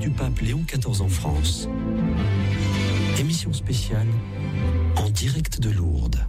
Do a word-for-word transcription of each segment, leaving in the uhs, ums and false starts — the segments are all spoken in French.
du pape Léon quatorze en France. Émission spéciale en direct de Lourdes.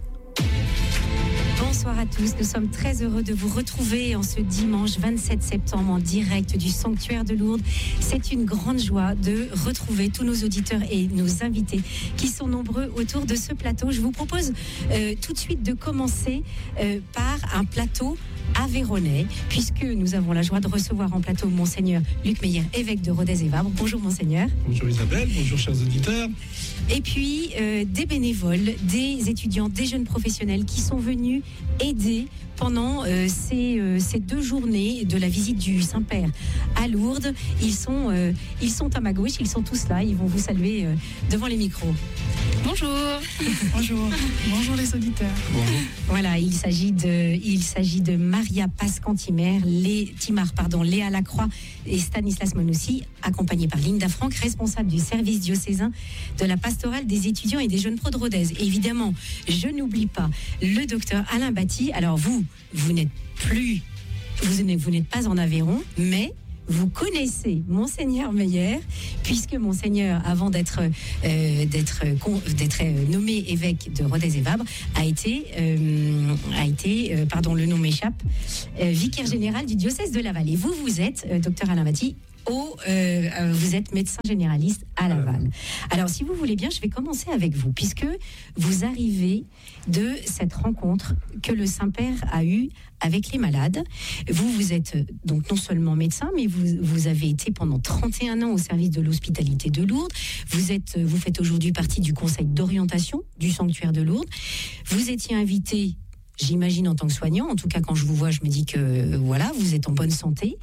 Bonsoir à tous, nous sommes très heureux de vous retrouver en ce dimanche vingt-sept septembre en direct du sanctuaire de Lourdes. C'est une grande joie de retrouver tous nos auditeurs et nos invités qui sont nombreux autour de ce plateau. Je vous propose euh, tout de suite de commencer euh, par un plateau aveyronnais, puisque nous avons la joie de recevoir en plateau Monseigneur Luc Meyer, évêque de Rodez et Vabre. Bonjour Monseigneur. Bonjour Isabelle, bonjour chers auditeurs. Et puis euh, des bénévoles, des étudiants, des jeunes professionnels qui sont venus aider pendant euh, ces, euh, ces deux journées de la visite du Saint-Père à Lourdes. Ils sont, euh, ils sont à ma gauche, ils sont tous là, ils vont vous saluer euh, devant les micros. Bonjour. Bonjour. Bonjour les auditeurs. Bonjour. Voilà, il s'agit de, il s'agit de Maria Pascantimer, les Timard, pardon, Léa Lacroix et Stanislas Monoussi, accompagnés par Linda Franck, responsable du service diocésain de la pastorale des étudiants et des jeunes pros de Rodez. Et évidemment, je n'oublie pas le docteur Alain Batty. Alors vous, vous n'êtes plus, vous n'êtes, vous n'êtes pas en Aveyron, mais vous connaissez Monseigneur Meyer, puisque Monseigneur, avant d'être, euh, d'être, d'être nommé évêque de Rodez et Vabre, a été, euh, a été euh, pardon, le nom m'échappe, euh, vicaire général du diocèse de Laval. Et vous, vous êtes, euh, docteur Alain Batty, Au, euh, vous êtes médecin généraliste à Laval. Alors, si vous voulez bien, je vais commencer avec vous, puisque vous arrivez de cette rencontre que le Saint-Père a eue avec les malades. Vous, vous êtes donc non seulement médecin, mais vous, vous avez été pendant trente et un ans au service de l'hospitalité de Lourdes. Vous êtes, vous faites aujourd'hui partie du conseil d'orientation du sanctuaire de Lourdes. Vous étiez invité, j'imagine, en tant que soignant. En tout cas, quand je vous vois, je me dis que euh, voilà, vous êtes en bonne santé.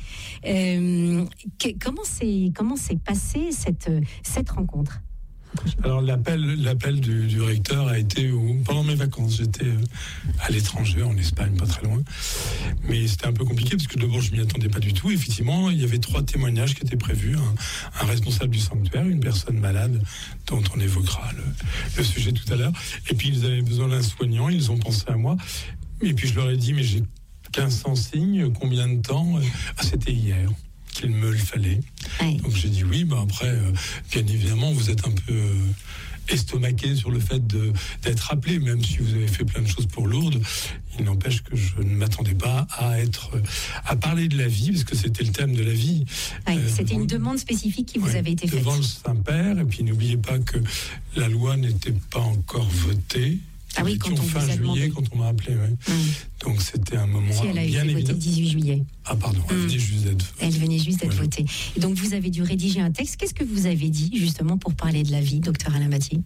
Euh, que, comment s'est comment s'est passée cette cette rencontre? Alors l'appel l'appel du, du recteur a été où, pendant mes vacances. J'étais à l'étranger, en Espagne, pas très loin. Mais c'était un peu compliqué parce que d'abord je m'y attendais pas du tout. Effectivement, il y avait trois témoignages qui étaient prévus. Un, un responsable du sanctuaire, une personne malade dont on évoquera le, le sujet tout à l'heure. Et puis ils avaient besoin d'un soignant. Ils ont pensé à moi. Et puis je leur ai dit, mais j'ai quinze cents signes, combien de temps? Ah, c'était hier qu'il me le fallait. Oui. Donc j'ai dit oui, ben après, euh, bien évidemment, vous êtes un peu euh, estomaqué sur le fait de, d'être appelé, même si vous avez fait plein de choses pour Lourdes. Il n'empêche que je ne m'attendais pas à être, à parler de la vie, parce que c'était le thème de la vie. Oui, euh, c'était devant, une demande spécifique qui vous ouais, avait été faite. Devant le Saint-Père, et puis n'oubliez pas que la loi n'était pas encore votée. Ah oui, quand on fin vous a juillet, demandé. Quand on m'a appelé, ouais. Mmh. Donc c'était un moment si elle a bien été évident. votée le dix-huit juillet. Ah pardon, elle mmh. venait juste d'être. Elle venait juste d'être voilà. votée. Et donc vous avez dû rédiger un texte. Qu'est-ce que vous avez dit justement pour parler de la vie, docteur Alain Batty?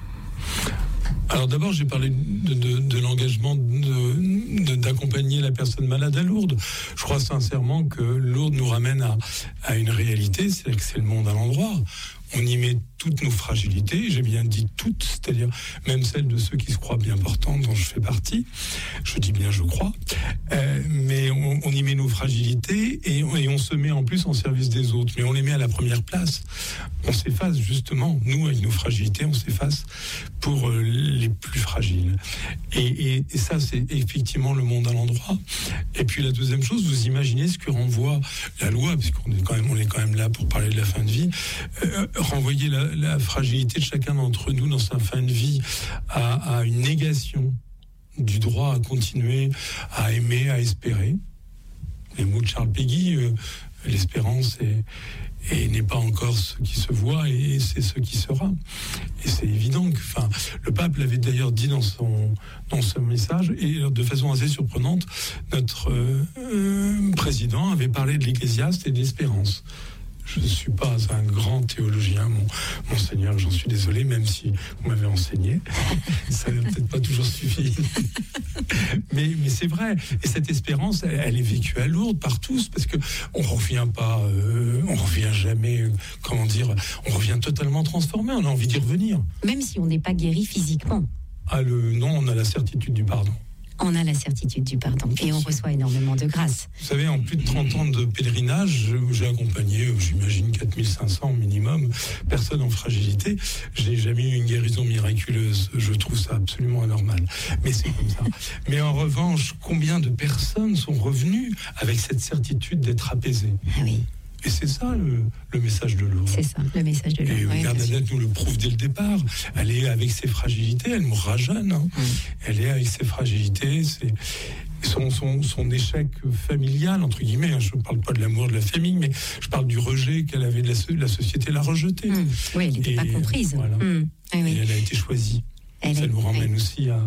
Alors d'abord, j'ai parlé de, de, de l'engagement de, de, d'accompagner la personne malade à Lourdes. Je crois sincèrement que Lourdes nous ramène à, à une réalité, c'est que c'est le monde à l'endroit. On y met toutes nos fragilités, j'ai bien dit toutes, c'est-à-dire même celles de ceux qui se croient bien portants, dont je fais partie. Je dis bien je crois. Euh, mais on, on y met nos fragilités et on, et on se met en plus en service des autres. Mais on les met à la première place. On s'efface justement, nous avec nos fragilités, on s'efface pour euh, les plus fragiles. Et, et, et ça, c'est effectivement le monde à l'endroit. Et puis la deuxième chose, vous imaginez ce que renvoie la loi, puisqu'on est quand même, on est quand même là pour parler de la fin de vie, euh, renvoyer la, la fragilité de chacun d'entre nous dans sa fin de vie à, à une négation du droit à continuer à aimer, à espérer. Les mots de Charles Péguy, euh, l'espérance est, et n'est pas encore ce qui se voit et c'est ce qui sera. Et c'est évident que, enfin, le pape l'avait d'ailleurs dit dans son, dans son message, et de façon assez surprenante, notre euh, euh, président avait parlé de l'Ecclésiaste et de l'espérance. Je ne suis pas un grand théologien, mon, monseigneur, j'en suis désolé, même si vous m'avez enseigné. Ça n'a peut-être pas toujours suffi. mais, mais c'est vrai. Et cette espérance, elle, elle est vécue à Lourdes par tous, parce qu'on ne revient pas, euh, on ne revient jamais, euh, comment dire, on revient totalement transformé, on a envie d'y revenir. Même si on n'est pas guéri physiquement. Ah, le, non, on a la certitude du pardon. On a la certitude du pardon et on reçoit énormément de grâce. Vous savez, en plus de trente ans de pèlerinage, j'ai accompagné, j'imagine, quatre mille cinq cents minimum personnes en fragilité. Je n'ai jamais eu une guérison miraculeuse. Je trouve ça absolument anormal. Mais c'est comme ça. Mais en revanche, combien de personnes sont revenues avec cette certitude d'être apaisées ? Ah oui. Et c'est ça le, le message de Lourdes. C'est ça, le message de Lourdes. Et oui, Bernadette nous le prouve dès le départ. Elle est avec ses fragilités, elle mourra jeune. Hein. Mmh. Elle est avec ses fragilités, c'est son, son, son échec familial, entre guillemets. Hein. Je ne parle pas de l'amour de la famille, mais je parle du rejet qu'elle avait de la, la société, l'a rejetée. Mmh. Oui, elle n'était pas comprise. Voilà. Mmh. Ah, oui. Et elle a été choisie. Elle Ça est, nous ramène oui. aussi à...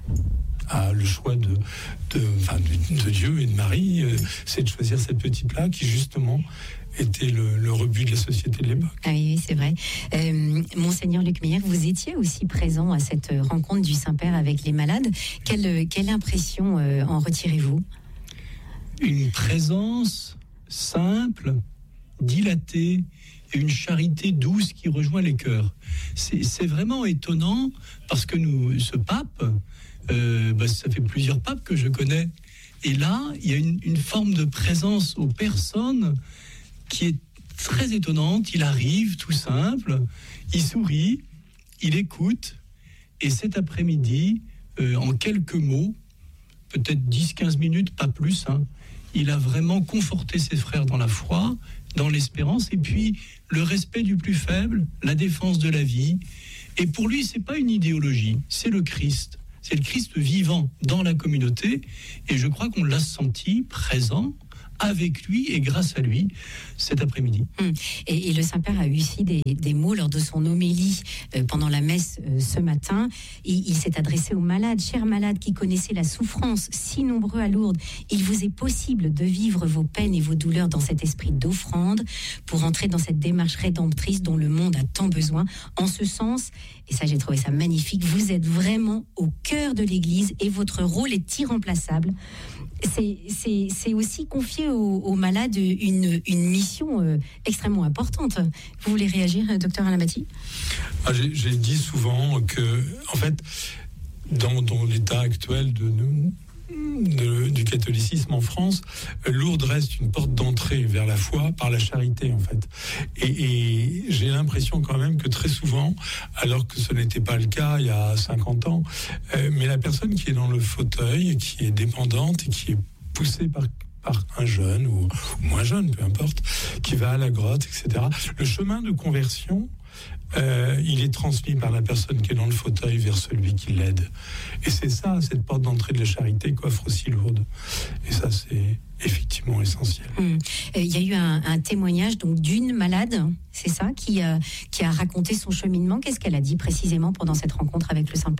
à le choix de, de, enfin de, de Dieu et de Marie, euh, c'est de choisir cette petite plat qui justement était le, le rebut de la société de l'époque. Ah oui, c'est vrai. Euh, Monseigneur Luc Meyer, vous étiez aussi présent à cette rencontre du Saint-Père avec les malades. Quelle, quelle impression euh, en retirez-vous ? Une présence simple, dilatée, et une charité douce qui rejoint les cœurs. C'est, c'est vraiment étonnant parce que nous, ce pape, euh, bah, ça fait plusieurs papes que je connais, et là, il y a une, une forme de présence aux personnes qui est très étonnante. Il arrive tout simple, il sourit, il écoute, et cet après-midi, euh, en quelques mots, peut-être dix à quinze minutes, pas plus, hein, il a vraiment conforté ses frères dans la foi, dans l'espérance, et puis le respect du plus faible, la défense de la vie. Et pour lui, c'est pas une idéologie, c'est le Christ. C'est le Christ vivant dans la communauté, et je crois qu'on l'a senti présent avec lui et grâce à lui cet après-midi. Hum. Et, et le Saint-Père a eu aussi des, des mots lors de son homélie euh, pendant la messe euh, ce matin. Et il s'est adressé aux malades, chers malades qui connaissaient la souffrance, si nombreux à Lourdes. Il vous est possible de vivre vos peines et vos douleurs dans cet esprit d'offrande pour entrer dans cette démarche rédemptrice dont le monde a tant besoin. En ce sens, et ça j'ai trouvé ça magnifique, vous êtes vraiment au cœur de l'Église et votre rôle est irremplaçable. C'est, c'est, c'est aussi confier aux, aux malades une, une mission euh, extrêmement importante. Vous voulez réagir, docteur Alain Bâti ? ah, j'ai, j'ai dit souvent que, en fait, dans, dans l'état actuel de, de, du catholicisme en France, Lourdes reste une porte d'entrée vers la foi par la charité, en fait. Et, et j'ai l'impression quand même que très souvent, alors que ce n'était pas le cas il y a cinquante ans, euh, mais la personne qui est dans le fauteuil, qui est dépendante et qui est poussée par par un jeune ou, ou moins jeune, peu importe, qui va à la grotte, et cetera. Le chemin de conversion, euh, il est transmis par la personne qui est dans le fauteuil vers celui qui l'aide. Et c'est ça, cette porte d'entrée de la charité qu'offre aussi Lourdes. Et ça, c'est effectivement essentiel. Hum. Il y a eu un, un témoignage donc d'une malade, c'est ça, qui, euh, qui a raconté son cheminement. Qu'est-ce qu'elle a dit précisément pendant cette rencontre avec le Saint-Père ?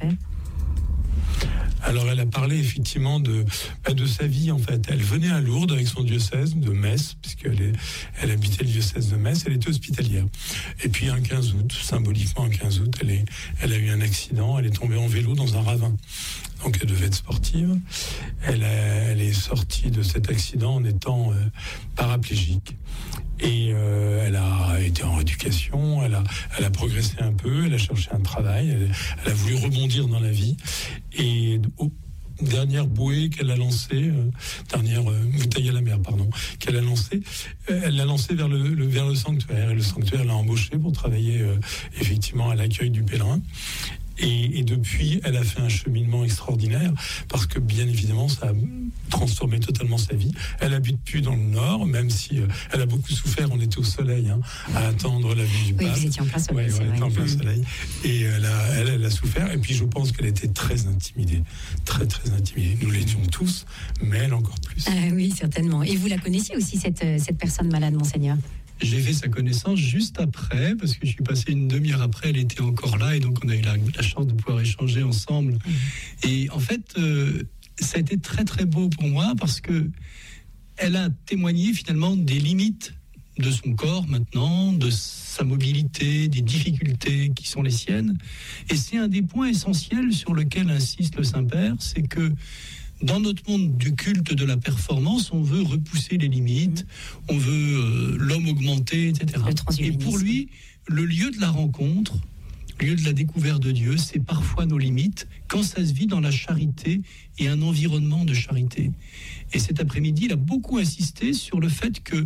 Alors, elle a parlé effectivement de, de sa vie, en fait. Elle venait à Lourdes avec son diocèse de Metz, puisqu'elle est, elle habitait le diocèse de Metz, elle était hospitalière. Et puis, un quinze août, symboliquement un quinze août, elle, est, elle a eu un accident, elle est tombée en vélo dans un ravin. Donc, elle devait être sportive. Elle, a, elle est sortie de cet accident en étant euh, paraplégique. Et euh, elle a été en rééducation, elle a, elle a progressé un peu, elle a cherché un travail, elle, elle a voulu rebondir dans la vie. Et aux dernières bouées qu'elle a lancées, euh, dernière euh, bouteille à la mer, pardon, qu'elle a lancée, euh, elle l'a lancée vers le, le, vers le sanctuaire. Et le sanctuaire l'a embauchée pour travailler euh, effectivement à l'accueil du pèlerin. Et, et depuis, elle a fait un cheminement extraordinaire parce que, bien évidemment, ça a transformé totalement sa vie. Elle habite plus dans le Nord, même si euh, elle a beaucoup souffert. On était au soleil, hein, à attendre la vue du oui, pape. Oui, vous étiez en plein soleil. Ouais, on était en plein soleil. Et elle a, elle, elle a souffert. Et puis, je pense qu'elle était très intimidée. Très, très intimidée. Nous l'étions tous, mais elle encore plus. Ah, oui, certainement. Et vous la connaissiez aussi, cette, cette personne malade, Monseigneur ? J'ai fait sa connaissance juste après, parce que je suis passé une demi-heure après, elle était encore là, et donc on a eu la, la chance de pouvoir échanger ensemble. Mmh. Et en fait, euh, ça a été très très beau pour moi, parce que elle a témoigné finalement des limites de son corps maintenant, de sa mobilité, des difficultés qui sont les siennes. Et c'est un des points essentiels sur lequel insiste le Saint-Père, c'est que dans notre monde du culte de la performance, on veut repousser les limites, on veut euh, l'homme augmenter, et cetera. Et pour lui, le lieu de la rencontre, le lieu de la découverte de Dieu, c'est parfois nos limites, quand ça se vit dans la charité et un environnement de charité. Et cet après-midi, il a beaucoup insisté sur le fait que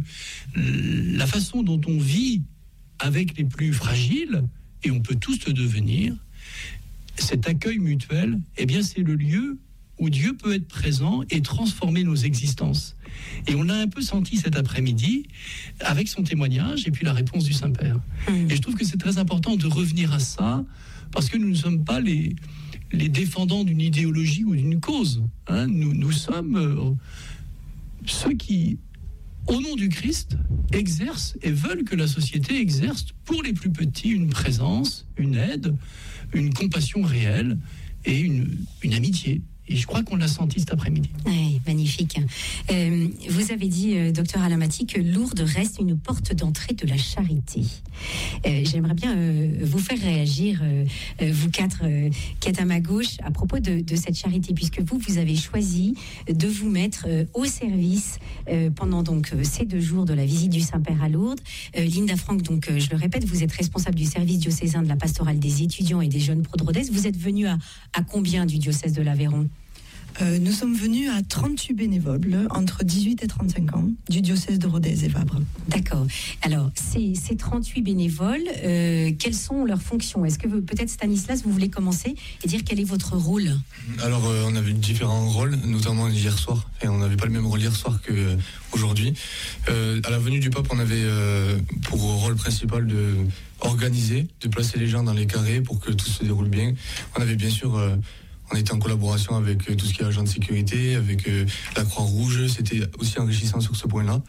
la façon dont on vit avec les plus fragiles, et on peut tous le devenir, cet accueil mutuel, eh bien, c'est le lieu où Dieu peut être présent et transformer nos existences. Et on l'a un peu senti cet après-midi avec son témoignage et puis la réponse du Saint-Père. Mmh. Et je trouve que c'est très important de revenir à ça, parce que nous ne sommes pas les, les défendants d'une idéologie ou d'une cause. Hein. Nous, nous sommes euh, ceux qui, au nom du Christ, exercent et veulent que la société exerce pour les plus petits une présence, une aide, une compassion réelle et une, une amitié. Et je crois qu'on l'a senti cet après-midi. Oui, magnifique. Euh, vous avez dit, euh, docteur Alamati, que Lourdes reste une porte d'entrée de la charité. Euh, j'aimerais bien euh, vous faire réagir, euh, vous quatre euh, qui êtes à ma gauche, à propos de, de cette charité, puisque vous, vous avez choisi de vous mettre euh, au service euh, pendant donc euh, ces deux jours de la visite du Saint-Père à Lourdes. Euh, Linda Franck, donc, euh, je le répète, vous êtes responsable du service diocésain de la pastorale des étudiants et des jeunes pro de Rodez. Vous êtes venu à, à combien du diocèse de l'Aveyron ? Euh, nous sommes venus à trente-huit bénévoles entre dix-huit et trente-cinq ans du diocèse de Rodez et Vabre. D'accord. Alors, ces, ces trente-huit bénévoles, euh, quelles sont leurs fonctions ? Est-ce que vous, peut-être Stanislas, vous voulez commencer et dire quel est votre rôle ? Alors, euh, on avait différents rôles, notamment hier soir. Et on n'avait pas le même rôle hier soir qu'aujourd'hui. Euh, à la venue du pape, on avait euh, pour rôle principal de organiser, de placer les gens dans les carrés pour que tout se déroule bien. On avait bien sûr... Euh, On était en collaboration avec tout ce qui est agent de sécurité, avec euh, la Croix-Rouge. C'était aussi enrichissant sur ce point-là.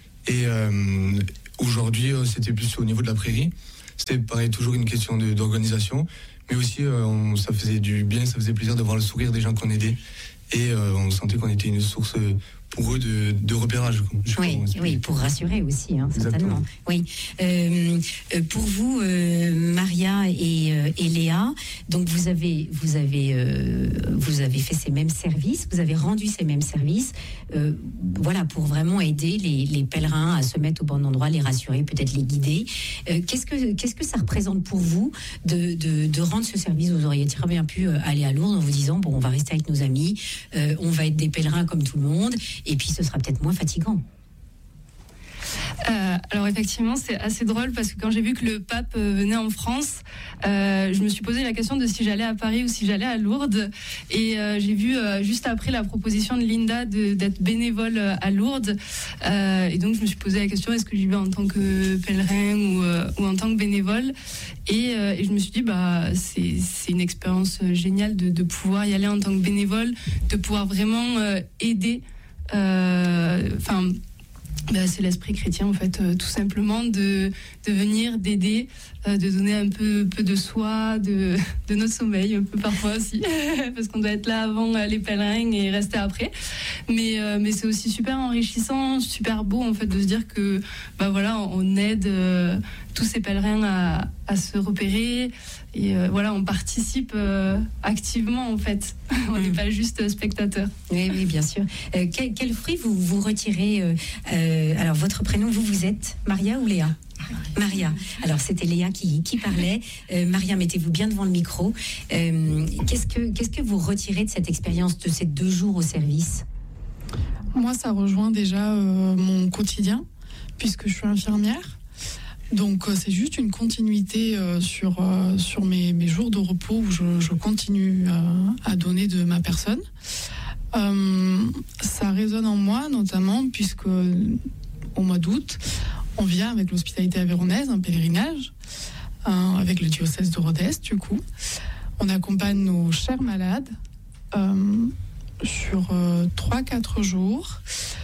Et euh, aujourd'hui, euh, c'était plus au niveau de la prairie. C'était pareil, toujours une question de, d'organisation. Mais aussi, euh, on, ça faisait du bien, ça faisait plaisir de voir le sourire des gens qu'on aidait. Et euh, on sentait qu'on était une source pour eux de, de repérage. Oui, oui, pour rassurer aussi, hein, certainement. Oui. Euh, pour vous, euh, Maria et, euh, et Léa, donc vous avez, vous avez, euh, vous avez fait ces mêmes services, vous avez rendu ces mêmes services, euh, voilà, pour vraiment aider les, les pèlerins à se mettre au bon endroit, les rassurer, peut-être les guider. Euh, qu'est-ce que, qu'est-ce que ça représente pour vous de, de, de rendre ce service ? Vous auriez très bien pu aller à Lourdes en vous disant, bon, on va rester avec nos amis, euh, on va être des pèlerins comme tout le monde. Et puis, ce sera peut-être moins fatigant. Euh, alors effectivement, c'est assez drôle parce que quand j'ai vu que le pape venait en France, euh, je me suis posé la question de si j'allais à Paris ou si j'allais à Lourdes. Et euh, j'ai vu euh, juste après la proposition de Linda de, d'être bénévole à Lourdes. Euh, et donc je me suis posé la question, est-ce que j'y vais en tant que pèlerin ou, euh, ou en tant que bénévole ? Et, euh, et je me suis dit, bah, c'est, c'est une expérience géniale de, de pouvoir y aller en tant que bénévole, de pouvoir vraiment euh, aider. Enfin... Euh, Ben, c'est l'esprit chrétien en fait, euh, tout simplement de, de venir, d'aider, euh, de donner un peu, peu de soi, de, de notre sommeil un peu parfois aussi, parce qu'on doit être là avant euh, les pèlerins et rester après. Mais, euh, mais c'est aussi super enrichissant, super beau en fait de se dire que bah, voilà, on aide euh, tous ces pèlerins à, à se repérer et euh, voilà, on participe euh, activement en fait. On n'est mmh. pas juste spectateur. Oui, oui, bien sûr. Euh, quel, quel fruit vous, vous retirez euh, euh, alors, votre prénom, vous, vous êtes Maria ou Léa ? Maria. Alors, c'était Léa qui, qui parlait. Euh, Maria, mettez-vous bien devant le micro. Euh, qu'est-ce que, qu'est-ce que vous retirez de cette expérience, de ces deux jours au service ? Moi, ça rejoint déjà euh, mon quotidien, puisque je suis infirmière. Donc, euh, c'est juste une continuité euh, sur, euh, sur mes, mes jours de repos où je, je continue euh, à donner de ma personne. Euh, ça résonne en moi, notamment, puisque au mois d'août, on vient avec l'hospitalité aveyronnaise, un pèlerinage, euh, avec le diocèse de Rodez, du coup. On accompagne nos chers malades euh, sur euh, trois à quatre jours.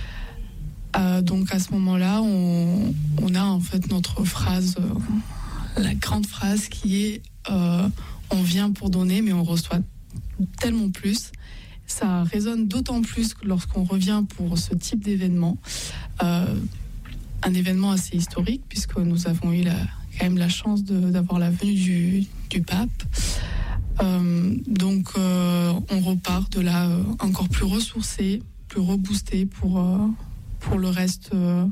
Euh, donc à ce moment-là, on, on a en fait notre phrase, euh, la grande phrase qui est euh, « on vient pour donner, mais on reçoit tellement plus ». Ça résonne d'autant plus que lorsqu'on revient pour ce type d'événement. Euh, un événement assez historique, puisque nous avons eu la, quand même la chance de, d'avoir la venue du, du pape. Euh, donc euh, on repart de là euh, encore plus ressourcé, plus reboosté pour, euh, pour le reste euh,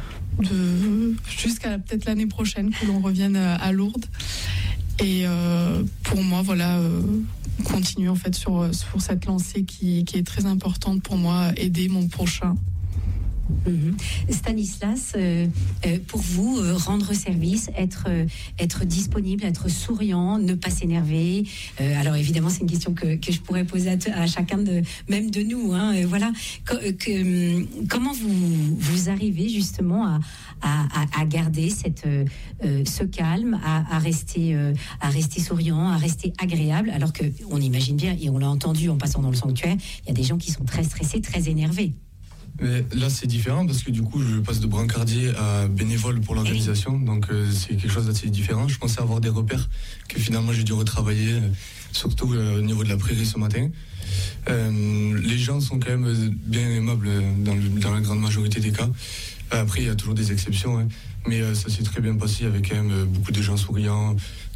de, jusqu'à peut-être l'année prochaine que l'on revienne à Lourdes. Et euh, pour moi, voilà, euh, continuer en fait sur, sur cette lancée qui, qui est très importante pour moi, aider mon prochain Mmh. Stanislas, euh, euh, pour vous, euh, rendre service, être, euh, être disponible, être souriant, ne pas s'énerver. Euh, alors évidemment, c'est une question que, que je pourrais poser à, t- à chacun de, même de nous. Hein, euh, voilà. Que, que, comment vous, vous arrivez justement à, à, à garder cette, euh, ce calme, à, à rester, euh, à rester souriant, à rester agréable, alors que on imagine bien, et on l'a entendu en passant dans le sanctuaire, il y a des gens qui sont très stressés, très énervés. Mais là, c'est différent parce que du coup, je passe de brancardier à bénévole pour l'organisation. Donc, euh, c'est quelque chose d'assez différent. Je pensais avoir des repères que finalement, j'ai dû retravailler, euh, surtout euh, au niveau de la prairie ce matin. Euh, les gens sont quand même bien aimables dans, le, dans la grande majorité des cas. Après, il y a toujours des exceptions, hein. Mais euh, ça s'est très bien passé avec quand même beaucoup de gens souriants.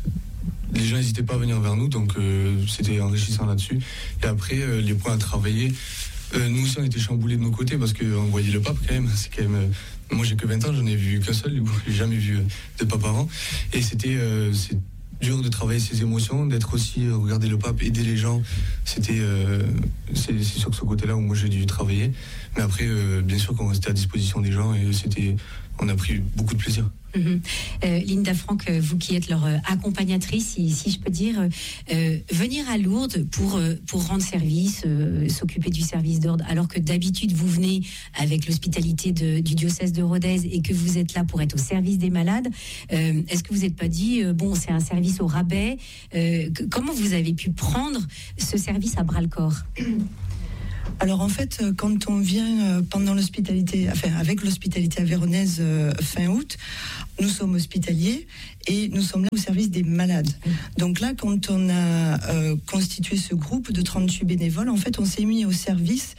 Les gens n'hésitaient pas à venir vers nous, donc euh, c'était enrichissant là-dessus. Et après, euh, les points à travailler... Euh, nous aussi on était chamboulés de nos côtés parce qu'on voyait le pape quand même, c'est quand même euh, moi j'ai que vingt ans, j'en ai vu qu'un seul, du coup j'ai jamais vu euh, de pape avant, et c'était euh, c'est dur de travailler ses émotions, d'être aussi euh, regarder le pape, aider les gens, c'était euh, c'est, c'est sur ce côté là où moi j'ai dû travailler, mais après euh, bien sûr qu'on restait à disposition des gens et c'était, on a pris beaucoup de plaisir. Mmh. Euh, Linda Franck, vous qui êtes leur euh, accompagnatrice, si, si je peux dire, euh, venir à Lourdes pour, euh, pour rendre service, euh, s'occuper du service d'ordre, alors que d'habitude vous venez avec l'hospitalité de, du diocèse de Rodez et que vous êtes là pour être au service des malades, euh, est-ce que vous n'êtes pas dit, euh, bon, c'est un service au rabais, euh, que, comment vous avez pu prendre ce service à bras-le-corps ? Alors en fait, quand on vient pendant l'hospitalité, enfin avec l'hospitalité avéronaise euh, fin août, nous sommes hospitaliers et nous sommes là au service des malades. Donc là, quand on a euh, constitué ce groupe de trente-huit bénévoles, en fait, on s'est mis au service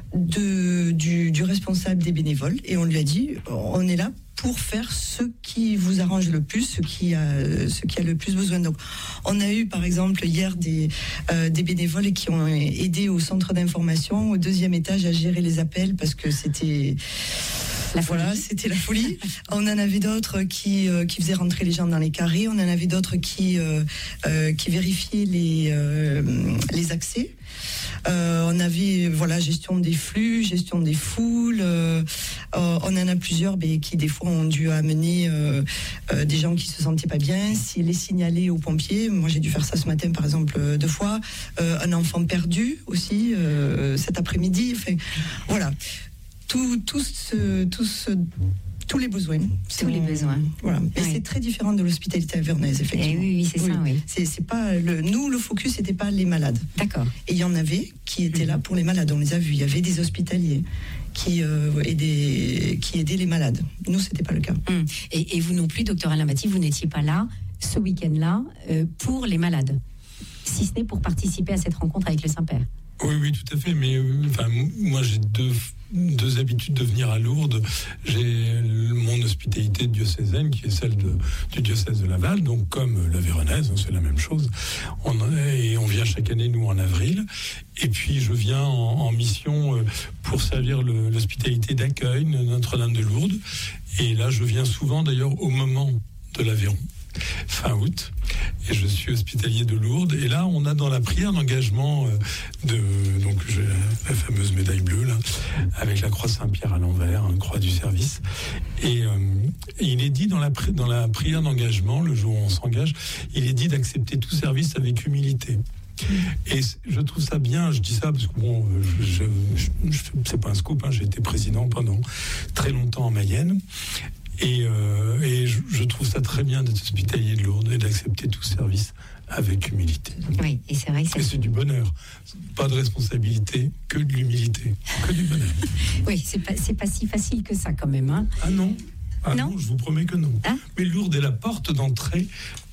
de, du, du responsable des bénévoles et on lui a dit, on est là pour faire ce qui vous arrange le plus, ce qui a, ce qui a le plus besoin. Donc, on a eu par exemple hier des, euh, des bénévoles qui ont aidé au centre d'information, au deuxième étage, à gérer les appels parce que c'était... La voilà, c'était la folie. On en avait d'autres qui, euh, qui faisaient rentrer les gens dans les carrés. On en avait d'autres qui, euh, euh, qui vérifiaient les, euh, les accès. Euh, on avait voilà gestion des flux, gestion des foules. Euh, euh, on en a plusieurs mais qui des fois ont dû amener euh, euh, des gens qui se sentaient pas bien, s'ils les signalaient aux pompiers. Moi j'ai dû faire ça ce matin par exemple euh, deux fois. Euh, un enfant perdu aussi euh, cet après-midi. Enfin voilà. Tout, tout ce, tout ce, tous les besoins. Tous les besoins. Voilà. Mais oui. C'est très différent de l'hospitalité avéronaise, effectivement. Et oui, oui, c'est oui. ça, oui. C'est, c'est pas le, nous, le focus, c'était pas les malades. D'accord. Et il y en avait qui étaient mmh. là pour les malades. On les a vus. Il y avait des hospitaliers qui, euh, aidaient, qui aidaient les malades. Nous, c'était pas le cas. Mmh. Et, et vous non plus, docteur Alain Maty, vous n'étiez pas là ce week-end-là euh, pour les malades, si ce n'est pour participer à cette rencontre avec le Saint-Père. Oui, oui, tout à fait. Mais euh, enfin, moi, j'ai deux, deux habitudes de venir à Lourdes. J'ai mon hospitalité diocésaine, qui est celle de, du diocèse de Laval, donc comme l'Aveyronnaise, c'est la même chose. On, et on vient chaque année, nous, en avril. Et puis, je viens en, en mission pour servir le, l'hospitalité d'accueil de Notre-Dame de Lourdes. Et là, je viens souvent, d'ailleurs, au moment de l'Aveyron. Fin août, et je suis hospitalier de Lourdes, et là on a dans la prière d'engagement euh, de donc j'ai la fameuse médaille bleue là avec la croix Saint-Pierre à l'envers, une croix du service, et, euh, et il est dit dans la pri- dans la prière d'engagement, le jour où on s'engage, il est dit d'accepter tout service avec humilité. Et je trouve ça bien, je dis ça parce que bon, je, je, je, je c'est pas un scoop, hein, j'ai été président pendant très longtemps en Mayenne. Et, euh, et je, je trouve ça très bien d'être hospitalier de Lourdes et d'accepter tout service avec humilité. Oui, et c'est vrai que c'est... Et c'est du bonheur. Pas de responsabilité, que de l'humilité, que du bonheur. Oui, c'est pas, c'est pas si facile que ça quand même. Hein. Ah non, ah non, non, je vous promets que non. Hein? Mais Lourdes est la porte d'entrée.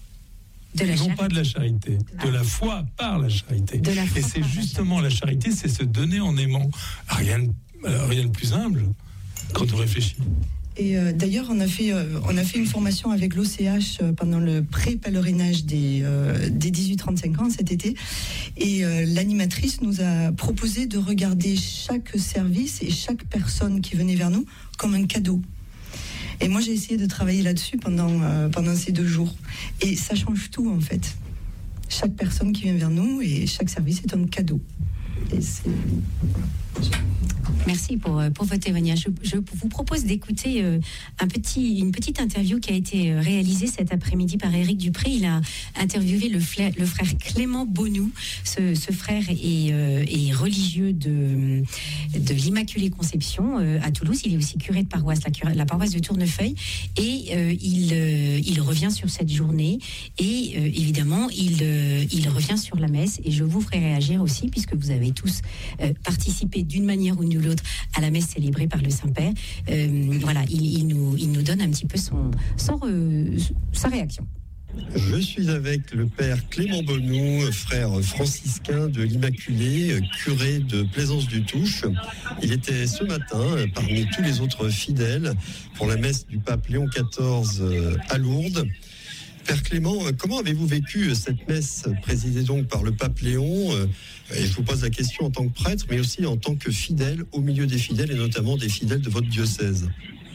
De la non charité. Pas de la charité, ah. de la foi par la charité. De la foi et c'est par justement la charité. la charité, c'est se donner en aimant. Rien, rien de plus humble quand on réfléchit. Et euh, d'ailleurs, on a fait euh, on a fait une formation avec l'O C H euh, pendant le pré-pèlerinage des euh, des dix-huit trente-cinq ans cet été. Et euh, l'animatrice nous a proposé de regarder chaque service et chaque personne qui venait vers nous comme un cadeau. Et moi, j'ai essayé de travailler là-dessus pendant euh, pendant ces deux jours. Et ça change tout en fait. Chaque personne qui vient vers nous et chaque service est un cadeau. Et c'est Merci pour, pour votre témoignage. Je, je vous propose d'écouter euh, un petit, une petite interview qui a été réalisée cet après-midi par Éric Dupré. Il a interviewé le, fla- le frère Clément Bonou. Ce, ce frère est, euh, est religieux de, de l'Immaculée Conception euh, à Toulouse. Il est aussi curé de paroisse, la, cure- la paroisse de Tournefeuille. Et euh, il, euh, il revient sur cette journée. Et euh, évidemment, il, euh, il revient sur la messe. Et je vous ferai réagir aussi, puisque vous avez tous euh, participé d'une manière ou d'une autre à la messe célébrée par le Saint-Père. Euh, voilà, il, il, nous, il nous donne un petit peu son, son, euh, sa réaction. Je suis avec le père Clément Bonou, frère franciscain de l'Immaculée, curé de Plaisance-du-Touche. Il était ce matin parmi tous les autres fidèles pour la messe du pape Léon quatorze à Lourdes. Père Clément, comment avez-vous vécu cette messe présidée donc par le pape Léon ? Et je vous pose la question en tant que prêtre, mais aussi en tant que fidèle au milieu des fidèles et notamment des fidèles de votre diocèse.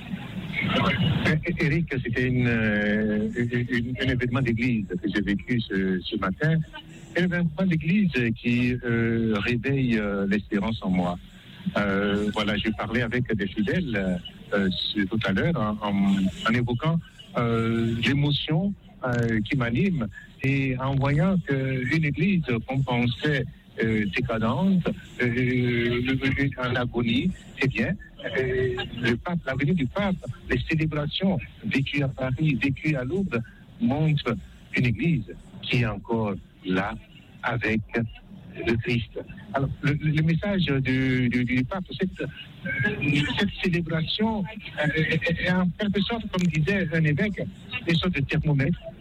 Eric, c'était une, une, un événement d'église que j'ai vécu ce, ce matin. Un événement d'église qui euh, réveille euh, l'espérance en moi. Euh, voilà, j'ai parlé avec des fidèles euh, tout à l'heure en, en, en évoquant euh, l'émotion euh, qui m'anime et en voyant qu'une église qu'on pensait euh, décadente, euh, en agonie, c'est bien. Euh, le pape, la venue du pape, les célébrations vécues à Paris, vécues à Lourdes, montrent une église qui est encore là avec le Christ. Alors, le, le message du, du, du pape, cette, cette célébration est, est en quelque sorte, comme disait un évêque, une sorte de thermomètre